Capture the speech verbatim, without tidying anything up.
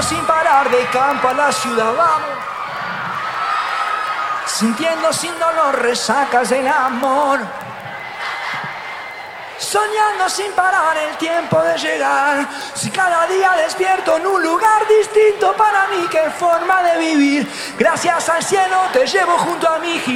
sin parar de campo a la ciudad vamos, sintiendo sin dolor resacas del amor, soñando sin parar el tiempo de llegar. Si cada día despierto en un lugar distinto para mí, qué forma de vivir. Gracias al cielo te llevo junto a mí.